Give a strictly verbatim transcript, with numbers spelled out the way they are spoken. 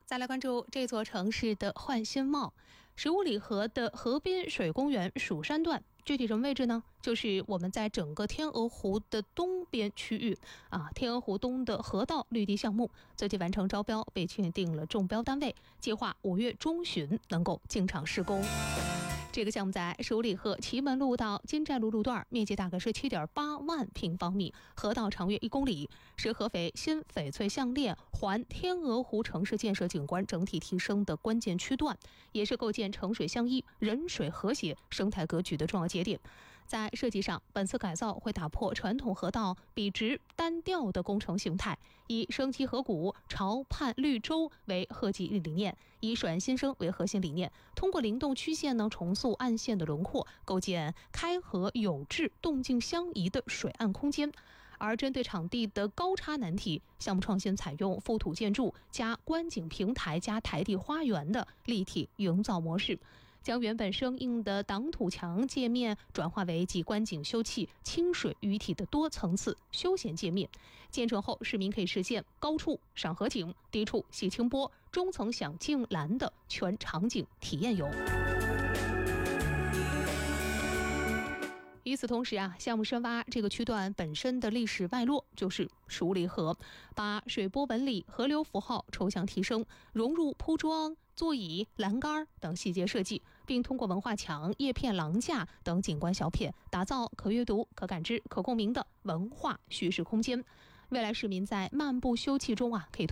再来关注这座城市的换新貌。十五里河的河滨水公园蜀山段具体什么位置呢？就是我们在整个天鹅湖的东边区域啊，天鹅湖东的河道绿地项目最近完成招标，被确定了中标单位，计划五月中旬能够进场施工。这个项目在十五里河祁门路到金寨路路段，面积大概是 七点八万平方米，河道长约一公里，是合肥新翡翠项链环天鹅湖城市建设景观整体提升的关键区段，也是构建城水相依、人水和谐生态格局的重要节点。在设计上，本次改造会打破传统河道笔直单调的工程形态，以生机河谷、潮畔绿洲为贺集理念，以水岸新生为核心理念，通过灵动曲线呢，重塑岸线的轮廓，构建开合有致、动静相宜的水岸空间。而针对场地的高差难题，项目创新采用覆土建筑加观景平台加台地花园的立体营造模式，将原本生硬的挡土墙界面转化为集观景休憩、清水鱼体的多层次休闲界面。建成后，市民可以实现高处赏河景、低处戏清波、中层享静蓝的全场景体验游。与此同时啊，项目深挖这个区段本身的历史脉络，就是十五里河，把水波纹理、河流符号抽象提升，融入铺装、座椅、栏杆等细节设计，并通过文化墙、叶片廊架等景观小品，打造可阅读、可感知、可共鸣的文化叙事空间。未来市民在漫步休憩中啊，可以